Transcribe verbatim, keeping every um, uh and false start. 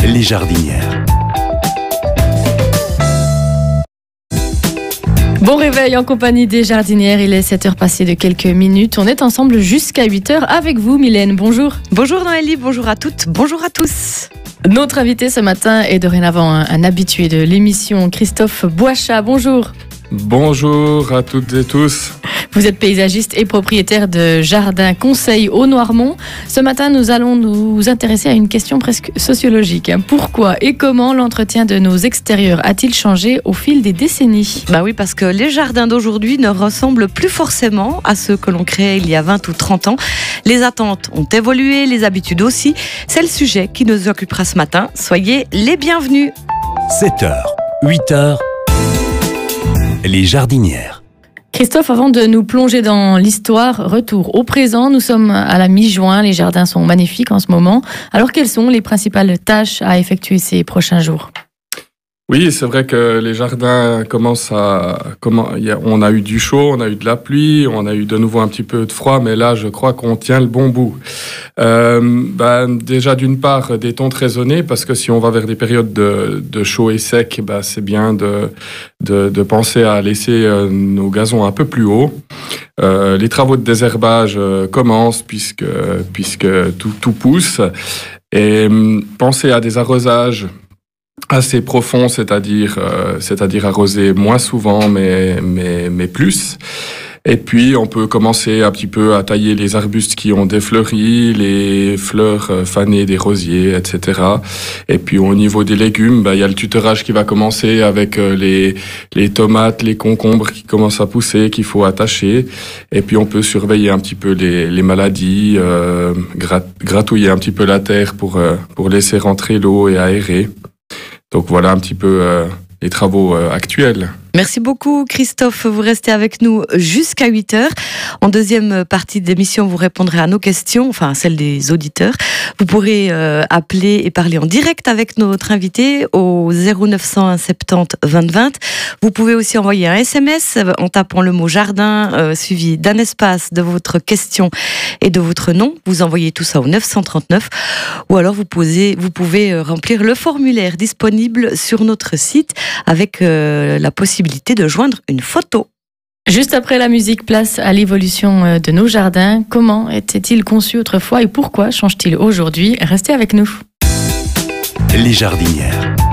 Les jardinières. Bon réveil en compagnie des jardinières, il est sept heures passées de quelques minutes. On est ensemble jusqu'à huit heures avec vous Mylène, bonjour. Bonjour Noélie, bonjour à toutes, bonjour à tous. Notre invité ce matin est dorénavant un, un habitué de l'émission, Christophe Boichat, bonjour. Bonjour à toutes et tous. Vous êtes paysagiste et propriétaire de Jardin Conseil au Noirmont. Ce matin, nous allons nous intéresser à une question presque sociologique. Pourquoi et comment l'entretien de nos extérieurs a-t-il changé au fil des décennies ? Bah oui, parce que les jardins d'aujourd'hui ne ressemblent plus forcément à ceux que l'on créait il y a vingt ou trente ans. Les attentes ont évolué, les habitudes aussi. C'est le sujet qui nous occupera ce matin. Soyez les bienvenus. sept heures, huit heures. Les jardinières. Christophe, avant de nous plonger dans l'histoire, retour au présent. Nous sommes à la mi-juin, les jardins sont magnifiques en ce moment. Alors, quelles sont les principales tâches à effectuer ces prochains jours ? Oui, c'est vrai que les jardins commencent à... Comment, on a eu du chaud, on a eu de la pluie, on a eu de nouveau un petit peu de froid, mais là, je crois qu'on tient le bon bout. Euh, ben, déjà, d'une part, des tons très raisonnés, parce que si on va vers des périodes de, de chaud et sec, ben, c'est bien de, de, de penser à laisser euh, nos gazons un peu plus haut. Euh, les travaux de désherbage euh, commencent, puisque, puisque tout, tout pousse. Et euh, penser à des arrosages assez profond, c'est-à-dire, euh, c'est-à-dire arroser moins souvent, mais, mais, mais plus. Et puis, on peut commencer un petit peu à tailler les arbustes qui ont défleuri, les fleurs fanées des rosiers, et cetera. Et puis, au niveau des légumes, bah, il y a le tutorage qui va commencer avec les, les tomates, les concombres qui commencent à pousser, qu'il faut attacher. Et puis, on peut surveiller un petit peu les, les maladies, euh, grat, gratouiller un petit peu la terre pour, euh, pour laisser rentrer l'eau et aérer. Donc voilà un petit peu euh, les travaux euh, actuels. Merci beaucoup Christophe, vous restez avec nous jusqu'à huit heures. En deuxième partie de l'émission, vous répondrez à nos questions, enfin à celles des auditeurs. Vous pourrez euh, appeler et parler en direct avec notre invité au zéro neuf cent un soixante-dix vingt vingt. Vous pouvez aussi envoyer un S M S en tapant le mot jardin euh, suivi d'un espace de votre question et de votre nom. Vous envoyez tout ça au neuf cent trente-neuf ou alors vous, posez, vous pouvez remplir le formulaire disponible sur notre site avec euh, la possibilité de joindre une photo. Juste après la musique, place à l'évolution de nos jardins. Comment étaient-ils conçus autrefois et pourquoi changent-ils aujourd'hui ? Restez avec nous. Les jardinières.